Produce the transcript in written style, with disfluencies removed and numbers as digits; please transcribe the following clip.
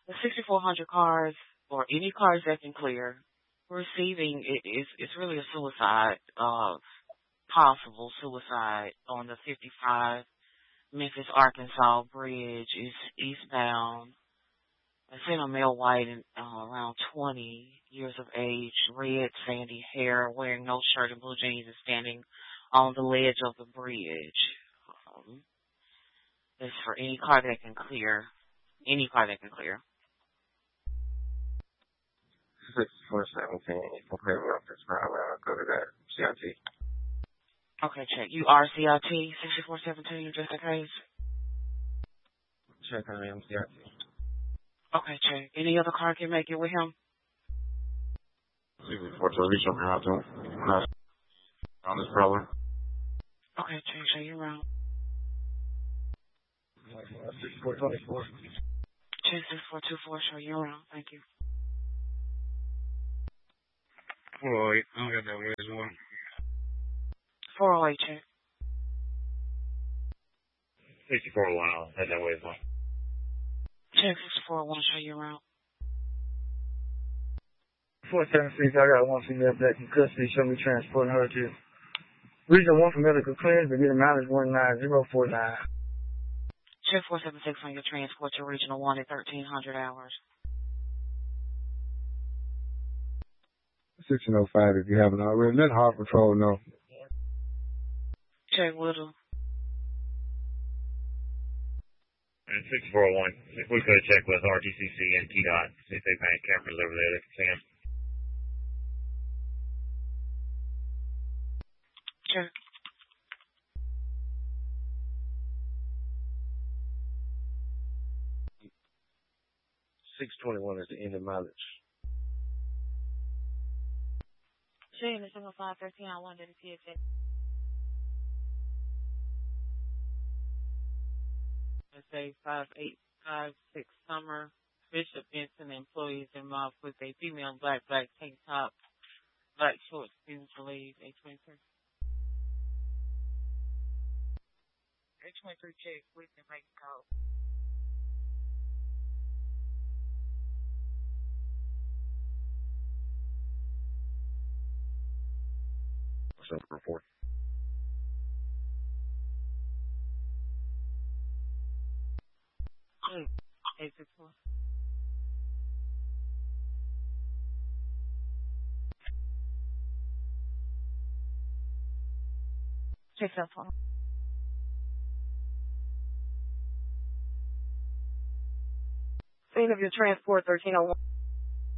The 6,400 cars or any cars that can clear, receiving it's really a suicide, possible suicide on the 55 Memphis, Arkansas bridge. Is eastbound. I seen a male white and around 20 years of age, red sandy hair, wearing no shirt and blue jeans, and standing on the ledge of the bridge. It's for any car that can clear. Any car that can clear. 6417, okay, well, that's probably I'll go to that. CIT. Okay, check. You are CIT 6417, just in case? Check, I am CIT. Okay, check. Any other car can make it with him? For to reach over out to him. On this brother. Okay, check, show you around. 6424. Check 6424, show you around. Thank you. 408, I don't got that way as well. 408, check. 6401, had that way as well. Check 6401, show you around. 476, I got one female back in custody. Show me transporting her to Region 1 for medical clearance, but get a mileage 19049. Check 476 on your transport to Regional 1 at 1300 hours. 1605 if you haven't already. Let Harbor Patrol know. Check Little. And 6401, if we could check with RTCC and TDOT, see if they've had cameras over there that can see them. Check. $621 is the end of mileage. Shane, the 513, I wanted to see if it. Let's say 5856 Summer, Bishop Benson, employees involved with a female black tank top, black shorts, students to leave, A23. A23 check, we can make a call. What's up, report? Mm. 861. Check cell phone. Scene of your transport 1301.